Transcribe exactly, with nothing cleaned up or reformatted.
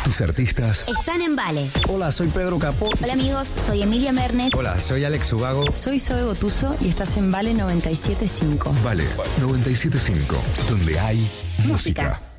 Tus artistas están en Vale. Hola, soy Pedro Capó. Hola amigos, soy Emilia Mernes. Hola, soy Alex Ubago. Soy Zoe Gotuso y estás en Vale noventa y siete punto cinco. Vale noventa y siete punto cinco, donde hay música. música.